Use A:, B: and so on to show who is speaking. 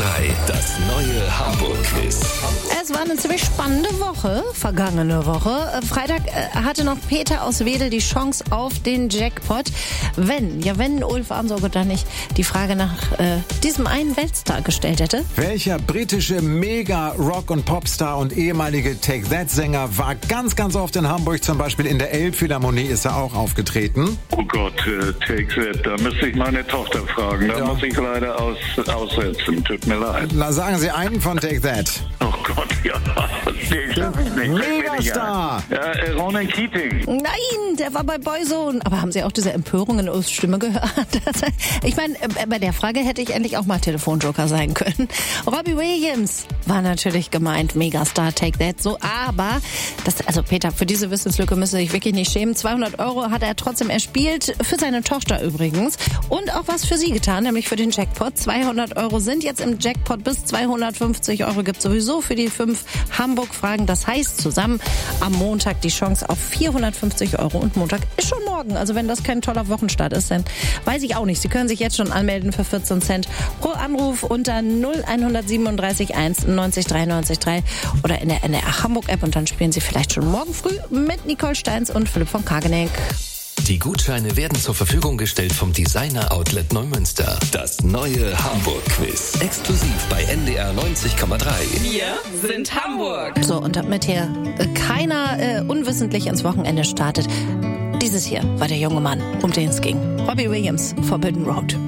A: das neue Hamburg-Quiz.
B: Es war eine ziemlich spannende Woche, vergangene Woche. Freitag hatte noch Peter aus Wedel die Chance auf den Jackpot. Wenn Ulf Armsorge dann nicht die Frage nach diesem einen Weltstar gestellt hätte.
C: Welcher britische Mega-Rock- und Popstar und ehemalige Take-That-Sänger war ganz, ganz oft in Hamburg, zum Beispiel in der Elbphilharmonie ist er auch aufgetreten?
D: Oh Gott, Take That, da müsste ich meine Tochter fragen. Da muss ich leider aussetzen. Tut mir leid.
C: Na, sagen Sie einen von Take That.
D: Oh Gott, ja. Nee, schaff ich nicht.
C: Megastar!
D: Ja, Ronan Keating.
B: Nein, der war bei Boyzone. Aber haben Sie auch diese Empörung in Ulfs Stimme gehört? Ich meine, bei der Frage hätte ich endlich auch mal Telefonjoker sein können. Robbie Williams war natürlich gemeint. Megastar, Take That. So, aber, Peter, für diese Wissenslücke müsste ich wirklich nicht schämen. 200 € hat er trotzdem erspielt. Für seine Tochter übrigens. Und auch was für Sie getan, nämlich für den Jackpot. 200 € sind jetzt im Jackpot. Bis 250 € gibt es sowieso für die 5 Hamburg-Fragen. Das heißt zusammen am Montag die Chance auf 450 € und Montag ist schon morgen. Also wenn das kein toller Wochenstart ist, dann weiß ich auch nicht. Sie können sich jetzt schon anmelden für 14 Cent pro Anruf unter 0137 1 90 93 3 oder in der NDR Hamburg App und dann spielen Sie vielleicht schon morgen früh mit Nicole Steins und Philipp von Kageneck.
A: Die Gutscheine werden zur Verfügung gestellt vom Designer Outlet Neumünster. Das neue Hamburg-Quiz. Exklusiv bei NDR 90,3.
E: Wir sind Hamburg.
B: So, und damit hier keiner unwissentlich ins Wochenende startet, dieses hier war der junge Mann, um den es ging. Robbie Williams, Forbidden Road.